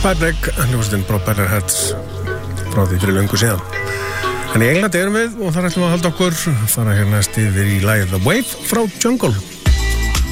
Spybrek, hljómsveitin Propeller Heads frá því fyrir löngu síðan. En í Englandi erum við og þar ætlum við að halda okkur fara hérna næst yfir í lagið The Wave frá Jungle.